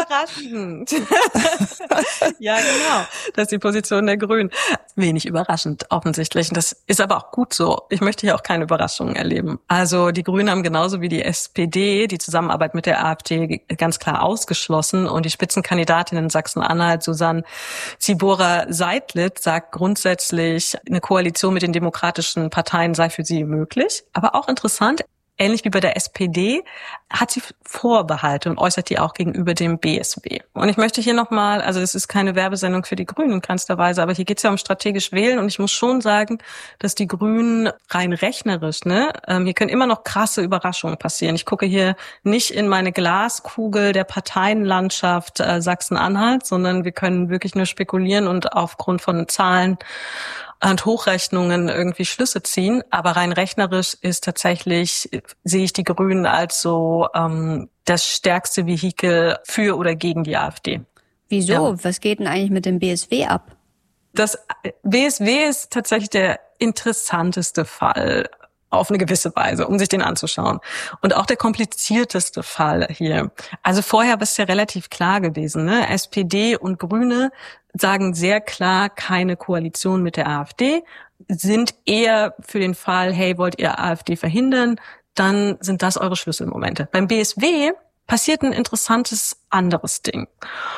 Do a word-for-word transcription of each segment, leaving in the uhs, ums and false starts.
überraschend. Ja, genau. Das ist die Position der Grünen. Wenig überraschend, offensichtlich. Und das ist aber auch gut so. Ich möchte hier auch keine Überraschungen erleben. Also die Grünen haben genauso wie die S P D die Zusammenarbeit mit der AfD ganz klar ausgeschlossen. Und die Spitzenkandidatin in Sachsen-Anhalt, Susanne Zibora-Seidlitz, sagt grundsätzlich, eine Koalition mit den demokratischen Parteien sei für sie möglich. Aber auch interessant, ähnlich wie bei der S P D hat sie Vorbehalte und äußert die auch gegenüber dem B S W. Und ich möchte hier nochmal, also das ist keine Werbesendung für die Grünen in keinster Weise, aber hier geht es ja um strategisch wählen und ich muss schon sagen, dass die Grünen rein rechnerisch, ne, ähm, hier können immer noch krasse Überraschungen passieren. Ich gucke hier nicht in meine Glaskugel der Parteienlandschaft äh, Sachsen-Anhalt, sondern wir können wirklich nur spekulieren und aufgrund von Zahlen und Hochrechnungen irgendwie Schlüsse ziehen. Aber rein rechnerisch ist tatsächlich, sehe ich die Grünen als so ähm, das stärkste Vehikel für oder gegen die AfD. Wieso? Ja. Was geht denn eigentlich mit dem B S W ab? Das B S W ist tatsächlich der interessanteste Fall auf eine gewisse Weise, um sich den anzuschauen. Und auch der komplizierteste Fall hier. Also vorher war es ja relativ klar gewesen, ne? S P D und Grüne sagen sehr klar keine Koalition mit der AfD, sind eher für den Fall, hey, wollt ihr AfD verhindern, dann sind das eure Schlüsselmomente. Beim B S W passiert ein interessantes anderes Ding.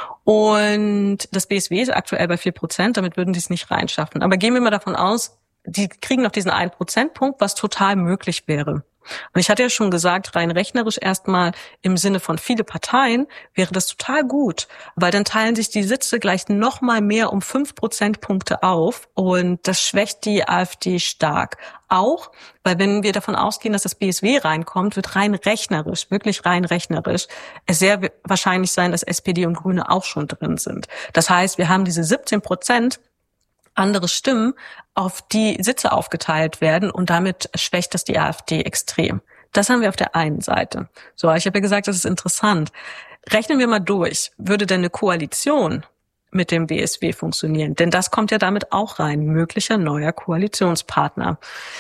Und das B S W ist aktuell bei vier Prozent, damit würden sie es nicht reinschaffen. Aber gehen wir mal davon aus, die kriegen noch diesen einen Prozentpunkt, was total möglich wäre. Und ich hatte ja schon gesagt, rein rechnerisch erstmal im Sinne von viele Parteien wäre das total gut, weil dann teilen sich die Sitze gleich noch mal mehr um fünf Prozentpunkte auf und das schwächt die AfD stark. Auch, weil wenn wir davon ausgehen, dass das B S W reinkommt, wird rein rechnerisch, wirklich rein rechnerisch, es sehr wahrscheinlich sein, dass S P D und Grüne auch schon drin sind. Das heißt, wir haben diese siebzehn Prozent andere Stimmen, auf die Sitze aufgeteilt werden und damit schwächt das die AfD extrem. Das haben wir auf der einen Seite. So, ich habe ja gesagt, das ist interessant. Rechnen wir mal durch. Würde denn eine Koalition mit dem B S W funktionieren? Denn das kommt ja damit auch rein. Möglicher neuer Koalitionspartner.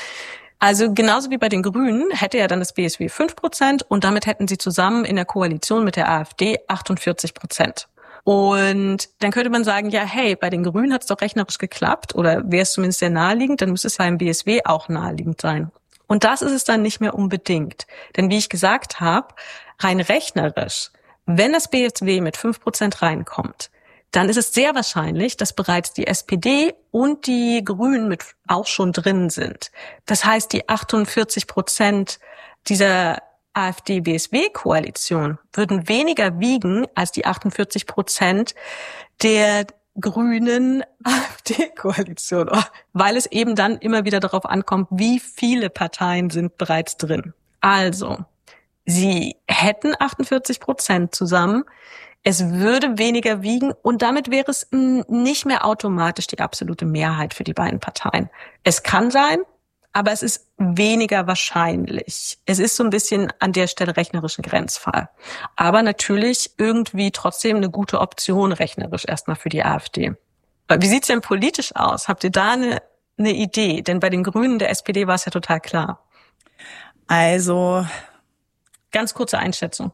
Also genauso wie bei den Grünen hätte ja dann das B S W fünf Prozent und damit hätten sie zusammen in der Koalition mit der AfD achtundvierzig Prozent. Und dann könnte man sagen, ja, hey, bei den Grünen hat es doch rechnerisch geklappt oder wäre es zumindest sehr naheliegend, dann müsste es beim B S W auch naheliegend sein. Und das ist es dann nicht mehr unbedingt. Denn wie ich gesagt habe, rein rechnerisch, wenn das B S W mit fünf Prozent reinkommt, dann ist es sehr wahrscheinlich, dass bereits die S P D und die Grünen mit auch schon drin sind. Das heißt, die achtundvierzig Prozent dieser AfD-B S W-Koalition würden weniger wiegen als die achtundvierzig Prozent der grünen AfD-Koalition, weil es eben dann immer wieder darauf ankommt, wie viele Parteien sind bereits drin. Also, sie hätten achtundvierzig Prozent zusammen, es würde weniger wiegen und damit wäre es nicht mehr automatisch die absolute Mehrheit für die beiden Parteien. Es kann sein, aber es ist weniger wahrscheinlich. Es ist so ein bisschen an der Stelle rechnerischen Grenzfall. Aber natürlich irgendwie trotzdem eine gute Option rechnerisch erstmal für die AfD. Wie sieht's denn politisch aus? Habt ihr da eine, eine Idee? Denn bei den Grünen der S P D war es ja total klar. Also, ganz kurze Einschätzung.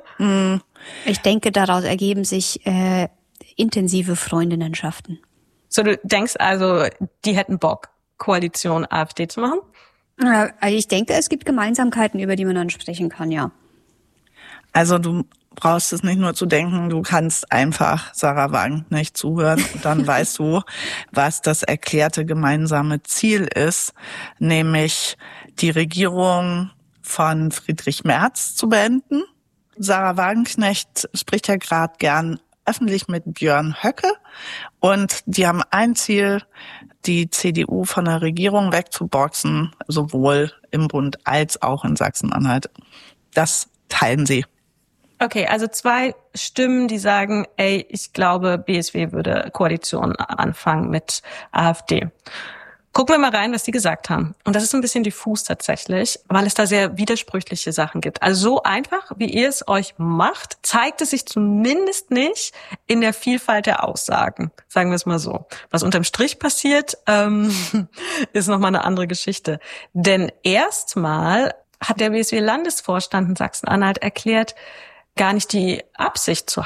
Ich denke, daraus ergeben sich äh, intensive Freundinnenschaften. So, du denkst also, die hätten Bock, Koalition AfD zu machen? Ja, also ich denke, es gibt Gemeinsamkeiten, über die man dann sprechen kann, ja. Also du brauchst es nicht nur zu denken, du kannst einfach Sarah Wagenknecht zuhören und dann weißt du, was das erklärte gemeinsame Ziel ist, nämlich die Regierung von Friedrich Merz zu beenden. Sarah Wagenknecht spricht ja gerade gern öffentlich mit Björn Höcke und die haben ein Ziel, die C D U von der Regierung wegzuboxen, sowohl im Bund als auch in Sachsen-Anhalt. Das teilen sie. Okay, also zwei Stimmen, die sagen, ey, ich glaube, B S W würde Koalition anfangen mit AfD. Gucken wir mal rein, was die gesagt haben. Und das ist ein bisschen diffus tatsächlich, weil es da sehr widersprüchliche Sachen gibt. Also so einfach, wie ihr es euch macht, zeigt es sich zumindest nicht in der Vielfalt der Aussagen. Sagen wir es mal so. Was unterm Strich passiert, ähm, ist nochmal eine andere Geschichte. Denn erstmal hat der B S W-Landesvorstand in Sachsen-Anhalt erklärt, gar nicht die Absicht zu